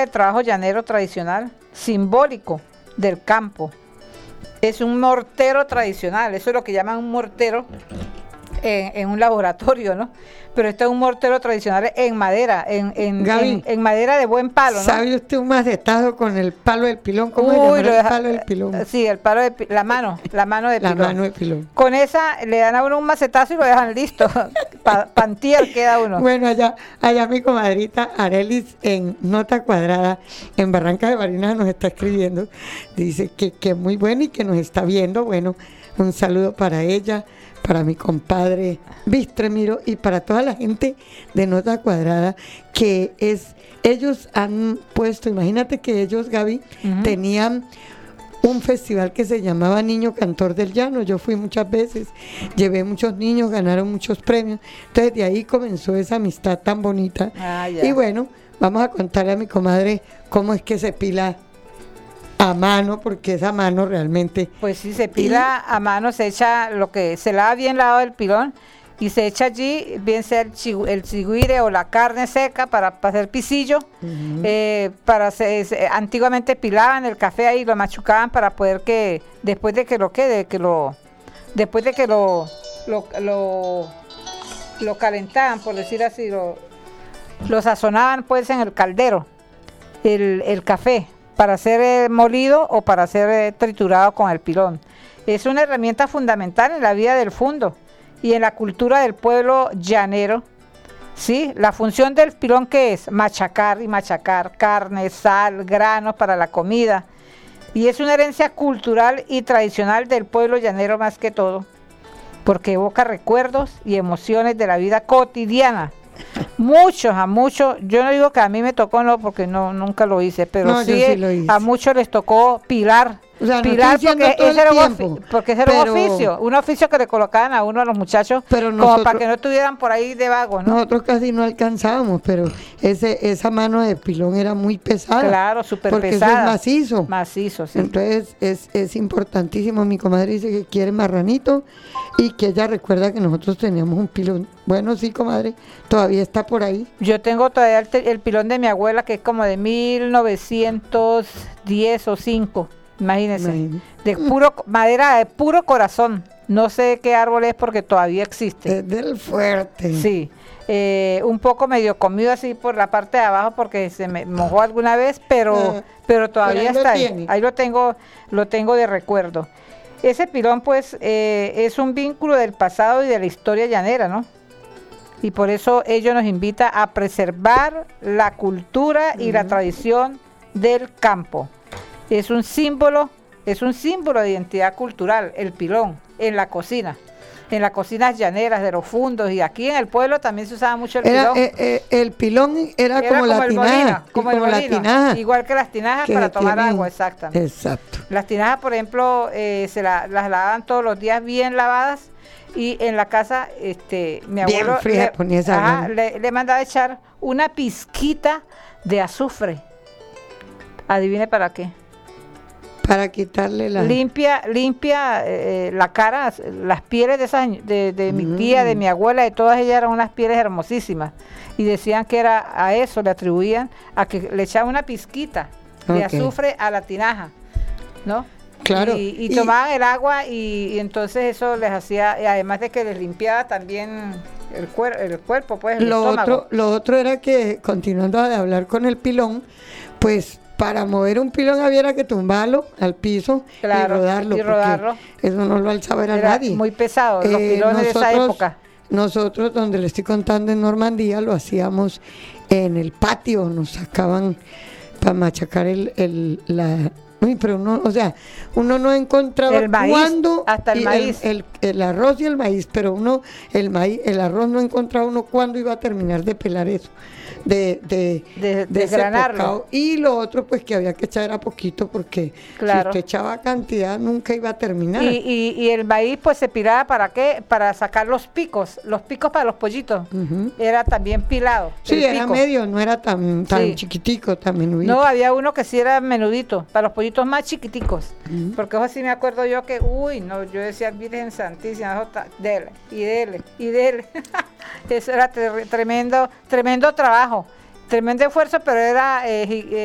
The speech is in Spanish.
del trabajo llanero tradicional, simbólico del campo. Es un mortero tradicional, eso es lo que llaman un mortero en un laboratorio, ¿no? Pero este es un mortero tradicional en madera, en madera de buen palo, ¿no? ¿Sabe usted un macetazo con el palo del pilón? ¿Cómo se llama el palo del pilón? Sí, el palo de la mano de pilón. La mano de pilón. Con esa le dan a uno un macetazo y lo dejan listo. Pantier queda uno. Bueno, allá mi comadrita Arelis en Nota Cuadrada, en Barranca de Barinas, nos está escribiendo. Dice que es muy bueno y que nos está viendo. Bueno, un saludo para ella, para mi compadre Bistremiro y para toda la gente de Nota Cuadrada, ellos han puesto, imagínate que ellos, Gaby, tenían un festival que se llamaba Niño Cantor del Llano. Yo fui muchas veces, llevé muchos niños, ganaron muchos premios, entonces de ahí comenzó esa amistad tan bonita. Y bueno, vamos a contarle a mi comadre cómo es que se pila a mano, porque esa mano realmente... Pues sí, se pila a mano, se echa lo que se lava bien lavado el pilón y se echa allí, bien sea el chigüire o la carne seca para hacer pisillo. Antiguamente pilaban el café ahí, lo machucaban para poder que, después de que lo calentaban, por decir así, lo sazonaban pues en el caldero, el café, para ser molido o para ser triturado con el pilón. Es una herramienta fundamental en la vida del fundo y en la cultura del pueblo llanero. ¿Sí? La función del pilón, ¿qué es? Machacar y machacar carne, sal, granos para la comida. Y es una herencia cultural y tradicional del pueblo llanero más que todo, porque evoca recuerdos y emociones de la vida cotidiana. Muchos, yo no digo que a mí me tocó, no, porque nunca lo hice, pero no, sí lo hice. A muchos les tocó pilar. O sea, pilar porque ese era un oficio que le colocaban a uno, a los muchachos, pero como para que no estuvieran por ahí de vagos, ¿no? Nosotros casi no alcanzábamos, pero esa mano de pilón era muy pesada. Claro, súper pesada. Porque eso es macizo. Macizo, sí. Entonces es importantísimo. Mi comadre dice que quiere marranito y que ella recuerda que nosotros teníamos un pilón. Bueno, sí, comadre, todavía está por ahí. Yo tengo todavía el pilón de mi abuela, que es como de 1910 o 5. Imagínense, de puro madera de puro corazón. No sé qué árbol es porque todavía existe. Es del fuerte. Sí, un poco medio comido así por la parte de abajo porque se me mojó alguna vez, pero todavía está ahí. Ahí lo tengo de recuerdo. Ese pilón pues es un vínculo del pasado y de la historia llanera, ¿no? Y por eso ello nos invita a preservar la cultura y la tradición del campo. Es un símbolo de identidad cultural, el pilón, en la cocina, en las cocinas llaneras de los fundos, y aquí en el pueblo también se usaba mucho el pilón. El pilón era como la tinaja, como la tinaja. Igual que las tinajas para tomar agua, exactamente. Exacto. Las tinajas, por ejemplo, las lavaban todos los días bien lavadas, y en la casa, mi abuelo le mandaba echar una pizquita de azufre. Adivine para qué. Para quitarle la... Limpia la cara, las pieles de mi tía, de mi abuela, de todas ellas eran unas pieles hermosísimas. Y decían que era a eso, le atribuían a que le echaban una pizquita de azufre a la tinaja, ¿no? Claro. Y tomaban el agua y entonces eso les hacía, y además de que les limpiaba también el cuerpo, pues el estómago. Lo otro era que, continuando a hablar con el pilón, pues... Para mover un pilón había que tumbarlo al piso, claro, y rodarlo. Eso no lo alzaba a nadie. Muy pesado, los pilones de esa época. Nosotros, donde le estoy contando en Normandía, lo hacíamos en el patio, nos sacaban para machacar pero uno no encontraba el maíz, cuándo hasta el maíz. El arroz y el maíz, pero el arroz no encontraba uno cuándo iba a terminar de pelar eso. De granarlo. Y lo otro pues que había que echar a poquito porque si usted echaba cantidad nunca iba a terminar. Y el maíz pues se pilaba ¿para qué? Para sacar los picos para los pollitos. Era también pilado. Sí, era medio, no era tan chiquitico, tan menudito. No, había uno que sí era menudito, para los pollitos más chiquiticos. Porque eso sí me acuerdo yo que, yo decía Virgen Santísima, dele. Eso era tremendo trabajo. Tremendo esfuerzo, pero era